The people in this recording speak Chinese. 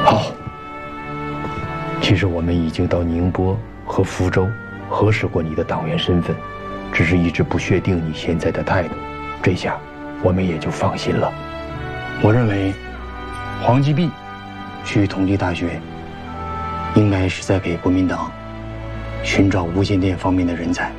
好。其实我们已经到宁波和福州核实过你的党员身份，只是一直不确定你现在的态度，这下我们也就放心了。 我认为，黄继弼去同济大学，应该是在给国民党寻找无线电方面的人才。